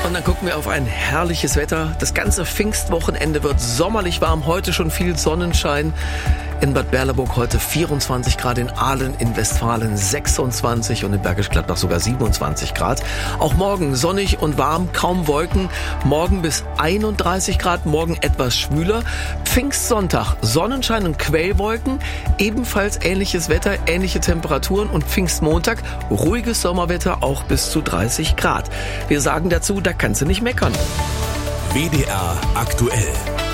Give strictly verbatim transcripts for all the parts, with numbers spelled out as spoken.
Und dann gucken wir auf ein herrliches Wetter. Das ganze Pfingstwochenende wird sommerlich warm. Heute schon viel Sonnenschein. In Bad Berleburg heute vierundzwanzig Grad, in Aalen in Westfalen sechsundzwanzig und in Bergisch Gladbach sogar siebenundzwanzig Grad. Auch morgen sonnig und warm, kaum Wolken. Morgen bis einunddreißig Grad, morgen etwas schwüler. Pfingstsonntag, Sonnenschein und Quellwolken. Ebenfalls ähnliches Wetter, ähnliche Temperaturen. Und Pfingstmontag, ruhiges Sommerwetter, auch bis zu dreißig Grad. Wir sagen dazu, da kannst du nicht meckern. W D R aktuell.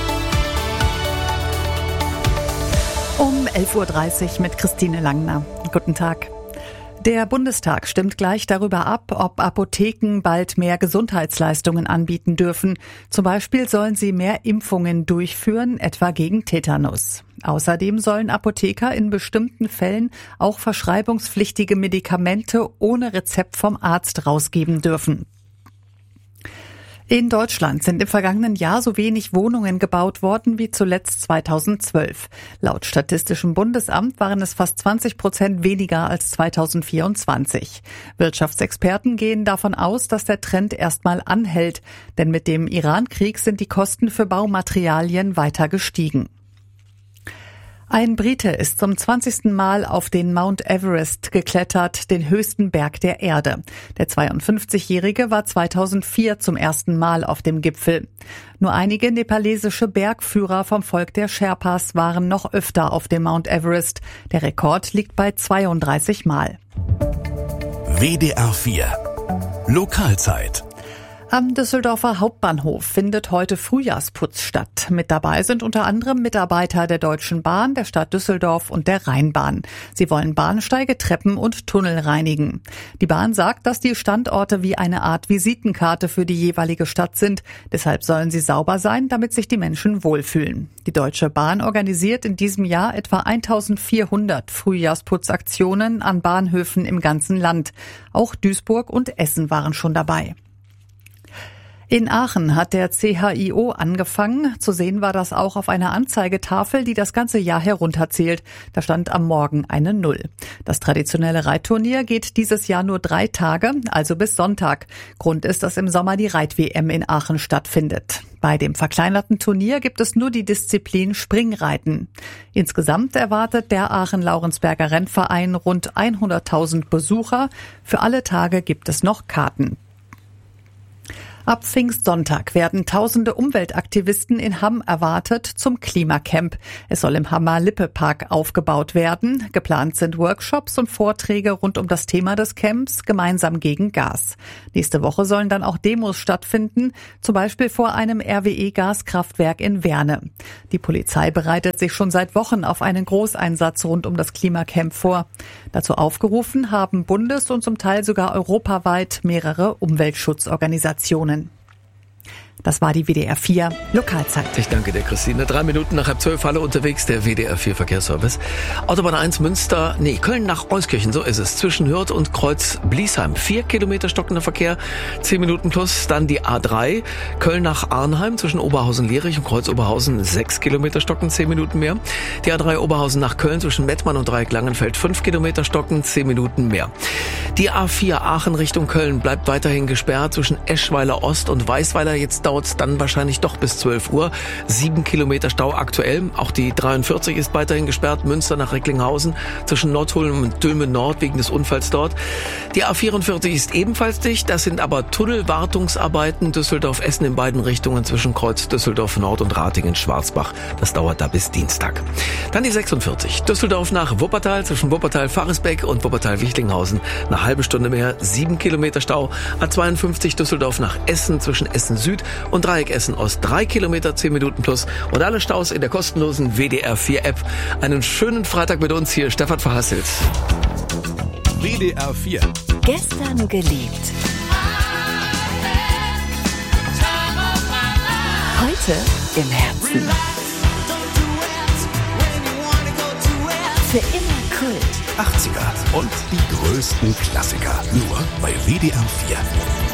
Um elf Uhr dreißig mit Christine Langner. Guten Tag. Der Bundestag stimmt gleich darüber ab, ob Apotheken bald mehr Gesundheitsleistungen anbieten dürfen. Zum Beispiel sollen sie mehr Impfungen durchführen, etwa gegen Tetanus. Außerdem sollen Apotheker in bestimmten Fällen auch verschreibungspflichtige Medikamente ohne Rezept vom Arzt rausgeben dürfen. In Deutschland sind im vergangenen Jahr so wenig Wohnungen gebaut worden wie zuletzt zweitausendzwölf. Laut Statistischem Bundesamt waren es fast zwanzig Prozent weniger als zweitausendvierundzwanzig. Wirtschaftsexperten gehen davon aus, dass der Trend erstmal anhält, denn mit dem Iran-Krieg sind die Kosten für Baumaterialien weiter gestiegen. Ein Brite ist zum zwanzigsten Mal auf den Mount Everest geklettert, den höchsten Berg der Erde. Der zweiundfünfzigjährige war zweitausendvier zum ersten Mal auf dem Gipfel. Nur einige nepalesische Bergführer vom Volk der Sherpas waren noch öfter auf dem Mount Everest. Der Rekord liegt bei zweiunddreißig Mal. W D R vier Lokalzeit. Am Düsseldorfer Hauptbahnhof findet heute Frühjahrsputz statt. Mit dabei sind unter anderem Mitarbeiter der Deutschen Bahn, der Stadt Düsseldorf und der Rheinbahn. Sie wollen Bahnsteige, Treppen und Tunnel reinigen. Die Bahn sagt, dass die Standorte wie eine Art Visitenkarte für die jeweilige Stadt sind. Deshalb sollen sie sauber sein, damit sich die Menschen wohlfühlen. Die Deutsche Bahn organisiert in diesem Jahr etwa eintausendvierhundert Frühjahrsputzaktionen an Bahnhöfen im ganzen Land. Auch Duisburg und Essen waren schon dabei. In Aachen hat der C H I O angefangen. Zu sehen war das auch auf einer Anzeigetafel, die das ganze Jahr herunterzählt. Da stand am Morgen eine Null. Das traditionelle Reitturnier geht dieses Jahr nur drei Tage, also bis Sonntag. Grund ist, dass im Sommer die Reit-W M in Aachen stattfindet. Bei dem verkleinerten Turnier gibt es nur die Disziplin Springreiten. Insgesamt erwartet der Aachen-Laurensberger Rennverein rund hunderttausend Besucher. Für alle Tage gibt es noch Karten. Ab Pfingstsonntag werden tausende Umweltaktivisten in Hamm erwartet zum Klimacamp. Es soll im Hammer Lippe-Park aufgebaut werden. Geplant sind Workshops und Vorträge rund um das Thema des Camps gemeinsam gegen Gas. Nächste Woche sollen dann auch Demos stattfinden, zum Beispiel vor einem R W E-Gaskraftwerk in Werne. Die Polizei bereitet sich schon seit Wochen auf einen Großeinsatz rund um das Klimacamp vor. Dazu aufgerufen haben Bundes- und zum Teil sogar europaweit mehrere Umweltschutzorganisationen. Das war die W D R vier Lokalzeit. Ich danke dir, Christine. Drei Minuten nach halb zwölf, alle unterwegs, der W D R vier Verkehrsservice. Autobahn eins Münster, nee, Köln nach Euskirchen, so ist es. Zwischen Hürth und Kreuz Bliesheim. Vier Kilometer stockender Verkehr, zehn Minuten plus. Dann die A drei, Köln nach Arnheim, zwischen Oberhausen-Lierich und Kreuz Oberhausen. Sechs Kilometer stocken, zehn Minuten mehr. Die A drei Oberhausen nach Köln, zwischen Mettmann und Dreieck Langenfeld. Fünf Kilometer stocken, zehn Minuten mehr. Die A vier Aachen Richtung Köln bleibt weiterhin gesperrt, zwischen Eschweiler Ost und Weißweiler. Jetzt dauert es dann wahrscheinlich doch bis zwölf Uhr. Sieben Kilometer Stau aktuell. Auch die dreiundvierzig ist weiterhin gesperrt. Münster nach Recklinghausen zwischen Nordholm und Dülmen Nord wegen des Unfalls dort. Die A vierundvierzig ist ebenfalls dicht. Das sind aber Tunnelwartungsarbeiten. Düsseldorf-Essen in beiden Richtungen zwischen Kreuz Düsseldorf Nord und Ratingen-Schwarzbach. Das dauert da bis Dienstag. Dann die sechsundvierzig. Düsseldorf nach Wuppertal zwischen Wuppertal-Faresbeck und Wuppertal-Wichlinghausen. Eine halbe Stunde mehr. Sieben Kilometer Stau. A zweiundfünfzig Düsseldorf nach Essen zwischen Essen Süd und Dreieck Essen Ost. Drei Kilometer, zehn Minuten plus. Und alle Staus in der kostenlosen W D R vier App. Einen schönen Freitag mit uns hier, Stefan Verhasselt. W D R vier. Gestern geliebt. Heute im Herzen. Für immer Kult. achtziger und die größten Klassiker. Nur bei W D R vier.